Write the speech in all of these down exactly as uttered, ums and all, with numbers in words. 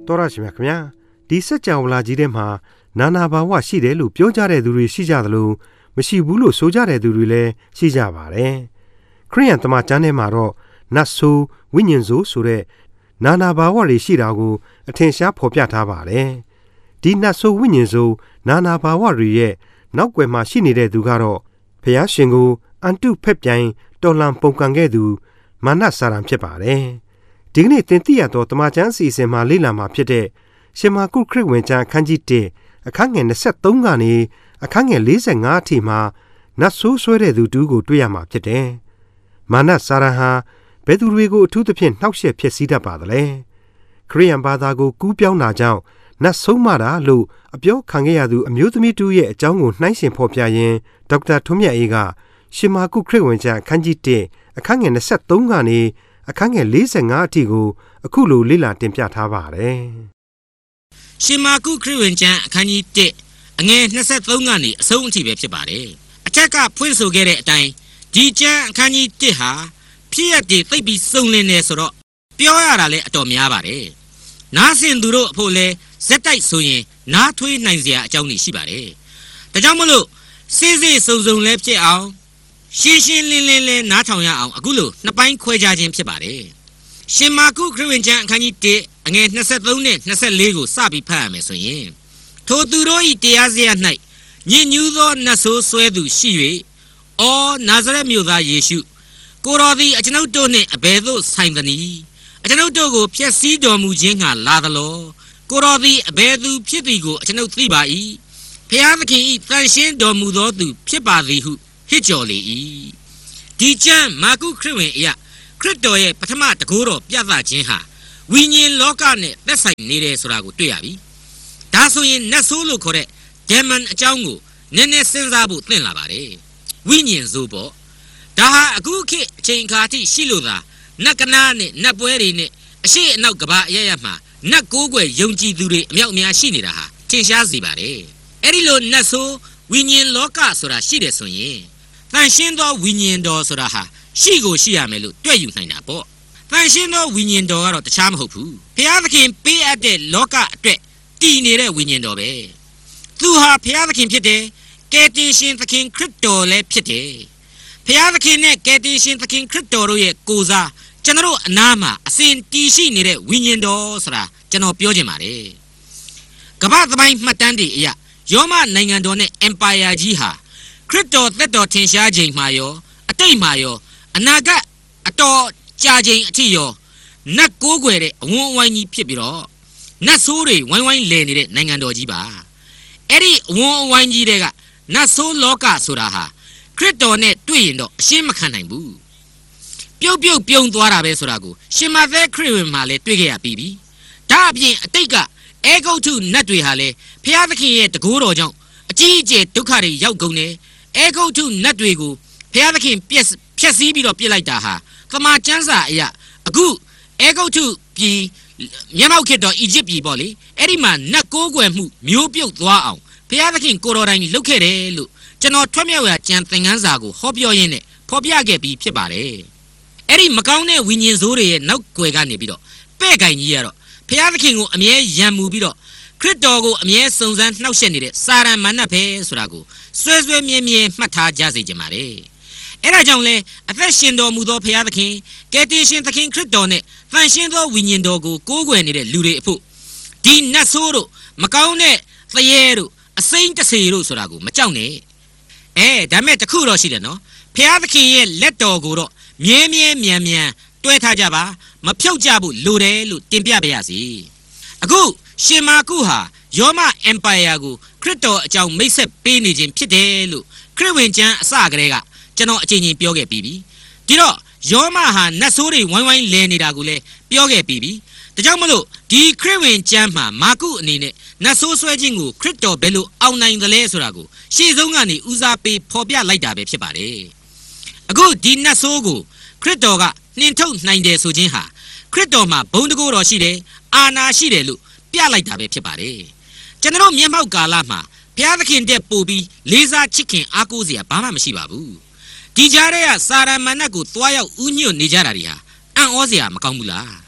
တော်ရရှိမြခင်ဗျာဒီစက်ကြောင်လာကြီးထဲမှာနာနာဘာဝရှိတယ်လို့ပြောကြတဲ့သူတွေရှိကြသလိုမရှိဘူးလို့ဆိုကြတဲ့သူတွေလည်းရှိကြပါတယ်ခရိယန်တမန်ကျမ်းထဲမှာတော့နတ်ဆိုးဝိညာဉ်ဆိုးဆိုတဲ့နာနာဘာဝတွေရှိတာကိုအထင်ရှားဖော်ပြထားပါတယ်ဒီနတ်ဆိုးဝိညာဉ်ဆိုးနာနာဘာဝတွေရဲ့နောက်ွယ်မှာရှိနေတဲ့သူကတော့ဘုရားရှင်ကိုအန်တုဖက်ပြိုင်တော်လှန်ပုန်ကန်ခဲ့သူမာနစာရန်ဖြစ်ပါတယ်ဒီကနေ့သင်သိရသောတမန်ကျမ်းအစီအစဉ်မှာလေ့လာမှာဖြစ်တဲ့ရှမာကုခရစ်ဝင်ကျမ်းအခန်းကြီးတစ်အခန်းငယ်၂၃ကနေအခန်းငယ်၄၅အထိမှာနတ်ဆိုးဆွဲတဲ့သူတူကိုတွေ့ရမှာဖြစ်တယ်မာနစာရန်ဟာဘယ်သူတွေကိုအထူးသဖြင့်နှောက်ယှက်ဖြစ်စည်းတတ်ပါသလဲခရိယန်ဘာသာကိုကူးပြောင်းတာကြောင့်နတ်ဆုံးမတာလို့အပြောခံခဲ့ရသူအမျိုးသမီးတူရဲ့အကြောင်းကိုနှိုင်းယှဉ်ဖော်ပြရင်းဒေါက်တာထွန်းမြတ်အေးကရှမာကုခရစ်ဝင်ကျမ်းအခန်းကြီးတစ်အခန်းငယ်၂၃ကနေအခန်းငယ်၄၅အထိကိုအခုလိုလေ့လာတင်ပြထားပါတယ်ရှမာကုခရစ်ဝင်ကျမ်းအခန်းကြီးတစ်အငယ်၂၃ကနေအဆုံးအထိပဲဖြစ်ပါတယ်အထက်ကဖွင့်ဆိုခဲ့တဲ့အတိုင်းဒီကျမ်းအခန်းကြီးတစ်ဟာဖြစ်ရတဲ့သိပ်ပြီးစုံလင်နေဆိုတော့ပြောရတာလည်းအတော်များပါတယ်နားဆင်သူတို့အဖို့လဲဇက်တိုက်ဆိုရင်နားထွေးနိုင်စရာအကြောင်းတွေရှိပါတယ်ဒါကြောင့်မလို့စိစိစုံစုံလဲဖြစ်အောင်ရှင်းရှင်းလင်းလင်းလဲနားထောင်ရအောင်အခုလိုနှစ်ပိုင်းခွဲခြားခြင်းဖြစ်ပါတယ်ရှင်မာကုခရစ်ဝင်ကျမ်းအခန်းကြီးတစ်အငယ်၂၃နဲ့၂၄ကိုစပြီးဖတ်ရမယ်ဆိုရင်ထိုသူတို့၏တရားစရာ၌ညဉ့်ညူးသောနတ်ဆိုးဆွဲသူရှိ၍အော်နာဇရက်မြို့သားယေရှုကိုတော်သည်အကျွန်ုပ်တို့နှင့်အဘယ်သို့ဆိုင်သနည်းအကျွန်ုပ်တို့ကိုဖျက်ဆီးတော်မူခြင်းငှာလာသလောကိုတော်သည်အဘယ်သူဖြစ်သည်ကိုအကျွန်ုပ်သိပါ၏ဖျားသခင်၏တန်ရှင်းတော်မူသောသူဖြစ်ပါသည်ဟုဟစ်ကြော်လေ၏ဒီကျမ်းမာကုခရစ်ဝင်အရာခရစ်တော်ရဲ့ပထမတကိုးတော်ပြသခြင်းဟာဝိညာဉ်လောကနဲ့သက်ဆိုင်နေတယ်ဆိုတာကိုတွေ့ရပြီဒါဆိုရင်နတ်ဆိုးလို့ခေါ်တဲ့ဒဲမန်အကြောင်းကိုနည်းနည်းစဉ်းစားဖို့သင့်လာပါတယ်ဝိညာဉ်ဆိုးပေါ့ဒါဟာအခုခေတ်အချိန်အခါထိရှိလို့သာနတ်ကနာနဲ့နတ်ပွဲတွေနဲ့အရှိအနောက်ကဘာအရရမှာနတ်ကိုးကွယ်ယုံကြည်သူတွေအမြောက်အများရှိနေတာဟာထင်ရှားစေပါတယ်အဲ့ဒီလိုနတ်ဆိုးဝိညာဉ်လောကဆိုတာရှိတယ်ဆိုရင်တန်ရှင်းသောဝိညာဉ်တော်ဆိုတာဟာရှိကိုရှိရမယ်လို့တွေ့ယူနိုင်တာပေါ့တန်ရှင်းသောဝိညာဉ်တော်ကတော့တခြားမဟုတ်ဘူးဘုရားသခင်ပေးအပ်တဲ့လောကအတွက်တည်နေတဲ့ဝိညာဉ်တော်ပဲသူဟာဘုရားသခင်ဖြစ်တယ်ကယ်တင်ရှင်သခင်ခရစ်တော်လည်းဖြစ်တယ်ဘုရားသခင်နဲ့ကယ်တင်ရှင်သခင်ခရစ်တော်တို့ရဲ့ကိုယ်စားကျွန်တော်အနားမှာအစဉ်တည်ရှိနေတဲ့ဝိညာဉ်တော်ဆိုတာကျွန်တော်ပြောချင်ပါတယ်ကမ္ဘာသမိုင်းမှတ်တမ်းတွေအရရောမနိုင်ငံတော်နဲ့ Empire ကြီးဟာခရစ်တော်သက်တော်ထင်ရှားခြင်းမှာရောအတိတ်မှာရောအနာဂတ်အတော်ကြာခြင်းအထိရောနတ်ကိုးကွယ်တဲ့အဝန်းအဝိုင်းကြီးဖြစ်ပြီးတော့နတ်ဆိုးတွေဝိုင်းဝိုင်းလည်နေတဲ့နိုင်ငံတော်ကြီးပါအဲ့ဒီအဝန်းအဝိုင်းကြီးတွေကနတ်ဆိုးလောကဆိုတာဟာခရစ်တော်နဲ့တွေ့ရင်တော့အရှင်းမခံနိုင်ဘူးပြုတ်ပြုတ်ပြုံသွားတာပဲဆိုတာကိုရှင်မသက်ခရစ်ဝင်မှာလည်းတွေ့ခဲ့ရပြီးပြီဒါအပြင်အတိတ်ကအဲဂုတ်ထုနတ်တွေဟာလည်းဖျားသခင်ရဲ့တကိုးတော်ကြောင့်အကြီးအကျယ်ဒုက္ခတွေရောက်ကုန်တယ်အဲဂုတ်ထုနတ်တွေကိုဖျားသခင်ပြက်ဖျက်ဆီးပြီးတော့ပြစ်လိုက်တာဟာသမာကျမ်းစာအရာအခုအဲဂုတ်ထုပြည်မျက်မှောက်ခေတ်တော်အီဂျစ်ပြည်ပေါ့လေအဲ့ဒီမှာနတ်ကိုးကွယ်မှုမျိုးပြုတ်သွားအောင်ဖျားသခင်ကိုတော်တိုင်လုပ်ခဲ့တယ်လို့ကျွန်တော်ထွက်မြောက်ရာကျမ်းသင်ခန်းစာကိုဟောပြောရင်းနဲ့ဖော်ပြခဲ့ပြီးဖြစ်ပါတယ်အဲ့ဒီမကောင်းတဲ့ဝိညာဉ်ဆိုးတွေရဲ့နောက်ွယ်ကနေပြီးတော့ပဲ့ကင်ကြီးရတော့ဖျားသခင်ကိုအမြဲယံမှုပြီးတော့ခရစ်တော်ကိုအမြဲစုံစမ်းနှောက်ယှက်နေတဲ့စာရန်မဏတ်ပဲဆိုတာကိုစွဲစွဲမြဲမြဲမှတ်ထားကြစေချင်ပါတယ်အဲ့ဒါကြောင့်လဲအသက်ရှင်တော်မူသောဖျားသခင်ကယ်တင်ရှင်သခင်ခရစ်တော်နဲ့တန်ရှင်းသောဝိညာဉ်တော်ကိုကိုးကွယ်နေတဲ့လူတွေအဖို့ဒီနတ်ဆိုးတို့မကောင်းတဲ့သရဲတို့အစိမ့်တစေတို့ဆိုတာကိုမကြောက်နဲ့အဲဒါမဲ့တခုတော့ရှိတယ်နော်ဖျားသခင်ရဲ့လက်တော်ကိုတော့မြဲမြဲမြန်မြန်တွဲထားကြပါမဖြုတ်ကြဘူးလိုတယ်လို့တင်ပြပါရစေအခုရှင်မာကုဟာရောမ Empire ကိုခရစ်တော်အကြောင်းမိတ်ဆက်ပေးနေခြင်းဖြစ်တယ်လို့ခရစ်ဝင်ကျမ်းအစကတည်းကကျွန်တော်အချိန်ချင်းပြောခဲ့ပြီးပြီဒီတော့ရောမဟာနတ်ဆိုးတွေဝိုင်းဝိုင်းလဲနေတာကိုလည်းပြောခဲ့ပြီးပြီဒါကြောင့်မလို့ဒီခရစ်ဝင်ကျမ်းမှာမာကုအနေနဲ့နတ်ဆိုးဆွဲခြင်းကိုခရစ်တော်ဘယ်လိုအောင်နိုင်သလဲဆိုတာကိုရှေ့ဆုံးကနေဦးစားပေးဖော်ပြလိုက်တာပဲဖြစ်ပါတယ်အခုဒီနတ်ဆိုးကိုခရစ်တော်ကနှင်ထုတ်နိုင်တယ်ဆိုခြင်းဟာခရစ်တော်မှာဘုန်းတကိုးတော်ရှိတယ်အာဏာရှိတယ်လို့ပြလိုက်တာပဲဖြစ်ပါတယ်ကျွန်တော်မျက်မှောက်ကာလမှာဘုရားသခင်တဲ့ပို့ပြီးလေးစားချစ်ခင်အားကိုးစရာဘာမှမရှိပါဘူးဒီကြားထဲကစာရမဏတ်ကိုသွားရောက်ဥညွတ်နေကြတာတွေဟာအံ့ဩစရာမကောင်းဘူးလား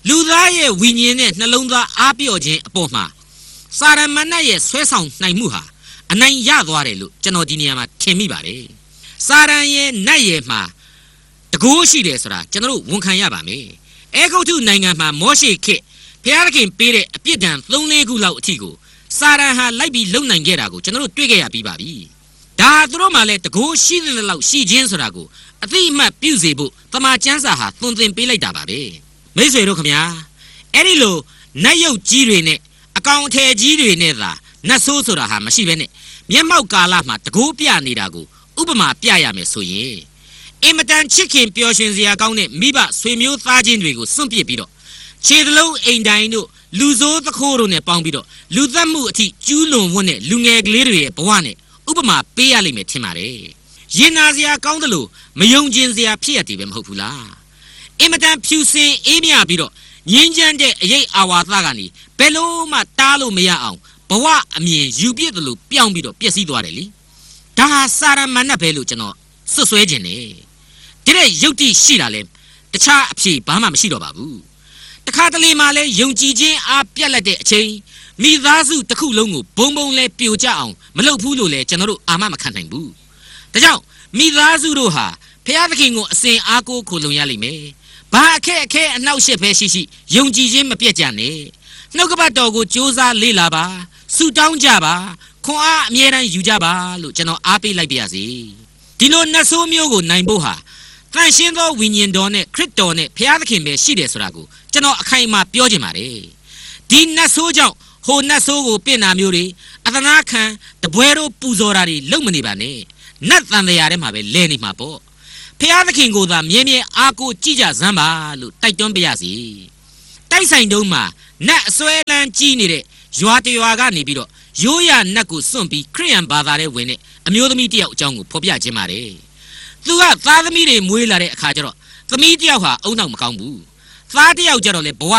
လူသားရဲ့ဝိညာဉ်နဲ့နှလုံးသားအားပြော့ခြင်းအပေါ်မှာစာရမဏေရဲ့ဆွဲဆောင်နိုင်မှုဟာအနိုင်ရသွားတယ်လို့ကျွန်တော်ဒီနေရာမှာထင်မိပါတယ်စာရန်ရဲ့နတ်ရဲ့မှာတကူရှိတယ်ဆိုတာကျွန်တော်တို့ဝန်ခံရပါမယ်အဲဂုတ်ထုနိုင်ငံမှာမောရှေခေတ်ဘုရားသခင်ပေးတဲ့အပြစ်ဒဏ်၃-၄ခုလောက်အထိကိုစာရန်ဟာလိုက်ပြီးလုံနိုင်ခဲ့တာကိုကျွန်တော်တို့တွေ့ခဲ့ရပြီးပါပြီဒါသူတို့မှလည်းတကူရှိတဲ့လောက်ရှိခြင်းဆိုတာကိုအသိအမှတ်ပြုစေဖို့တမန်ကျမ်းစာဟာသွန်သင်ပေးလိုက်တာပါပဲမိတ်ဆွေတို့ခင်ဗျာအဲ့ဒီလိုနတ်ရုပ်ကြီးတွေနဲ့အကောင်အထည်ကြီးတွေနဲ့သာနတ်ဆိုးဆိုတာဟာမရှိဘဲနဲ့မျက်မှောက်ကာလမှာတကူပြနေတာကိုဥပမာပြရမယ်ဆိုရင်အင်မတန်ချစ်ခင်ပျော်ရွှင်စရာကောင်းတဲ့မိဘဆွေမျိုးသားချင်းတွေကိုစွန့်ပစ်ပြီးတော့ခြေသလုံးအိမ်တိုင်းတို့လူဆိုးသခိုးတို့နဲ့ပေါင်းပြီးတော့လူသက်မှုအထိကျူးလွန်ဝတ်တဲ့လူငယ်ကလေးတွေရဲ့ဘဝနဲ့ဥပမာပေးရလိမ့်မယ်ထင်ပါတယ်ရင်နာစရာကောင်းတယ်လို့မယုံကျင်စရာဖြစ်ရတယ်ပဲမဟုတ်ဘူးလားအင်မတန်ဖြူစင်အေးမြပြီးတော့ငင်းချမ်းတဲ့အရေးအာဝါသကနေဘယ်လို့မှတားလို့မရအောင်ဘဝအမြင်ယူပြစ်တယ်လို့ပြောင်းပြီးတော့ပျက်စီးသွားတယ်လေဒါဟာစာရမဏေပဲလို့ကျွန်တော်ဆွဆွဲခြင်းနေဒီတဲ့ယုတ်တိရှိတာလဲတခြားအဖြေဘာမှမရှိတော့ပါဘူးတခါတလေမှလဲယုံကြည်ခြင်းအားပြက်လက်တဲ့အချိန်မိသားစုတစ်ခုလုံးကိုဘုံဘုံလဲပြိုကျအောင်မလုပ်ဘူးလို့လဲကျွန်တော်တို့အာမမခံနိုင်ဘူးဒါကြောင့်မိသားစုတို့ဟာဖျားသခင်ကိုအစဉ်အားကိုးခိုလုံရလိမ့်မယ်ဘာအခက်အခဲအနှောက်အယှက်ပဲရှိရှိယုံကြည်ခြင်းမပြတ်ကြနဲ့နှုတ်ကပတ်တော်ကိုကြိုးစားလေ့လာပါဆုတောင်းကြပါခွန်အားအမြဲတမ်းယူကြပါလို့ကျွန်တော်အားပေးလိုက်ပါရစေဒီလိုနတ်ဆိုးမျိုးကိုနိုင်ဖို့ဟာတန်ရှင်းသောဝိညာဉ်တော်နဲ့ခရစ်တော်နဲ့ဘုရားသခင်ပဲရှိတယ်ဆိုတာကိုကျွန်တော်အခိုင်အမာပြောချင်ပါတယ်ဒီနတ်ဆိုးကြောင့်ဟိုနတ်ဆိုးကိုပြင်နာမျိုးတွေအသနာခံတပွဲတို့ပူဇော်တာတွေလုပ်မနေပါနဲ့နတ်တန်တရားထဲမှာပဲလဲနေမှာပေါ့ဘုရားသခင်ကိုသာမြဲမြဲအားကိုးကြည့်ကြစမ်းပါလို့တိုက်တွန်းပါရစေတိုက်ဆိုင်တုံးမှာနတ်အစွဲလန်းကြီးနေတဲ့ရွာတရွာကနေပြီးတော့ရိုးရနတ်ကိုစွန့်ပြီးခရိယန်ဘာသာထဲဝင်တဲ့အမျိုးသမီးတယောက်အကြောင်းကိုဖော်ပြခြင်းပါတယ်သူကသားသမီးတွေမွေးလာတဲ့အခါကျတော့သမီးတယောက်ဟာအုံနောက်မကောင်းဘူးသားတယောက်ကျတော့လေဘဝ